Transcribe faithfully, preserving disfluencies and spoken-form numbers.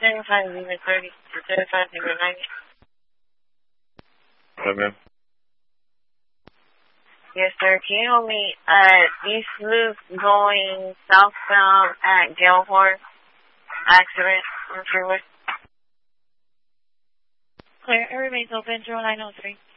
seventy-five zero thirty, seventy-five zero ninety. Hello, ma'am. Yes, sir. Can you hold me at East Loop going southbound at Gilmore? Accident on the freeway. Clear. It remains open. zero nine zero three.